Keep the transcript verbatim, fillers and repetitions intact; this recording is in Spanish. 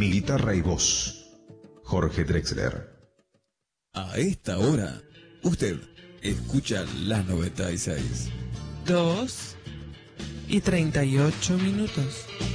Mi guitarra y voz, Jorge Drexler. A esta hora, usted escucha la noventa y seis. Dos y treinta y ocho minutos.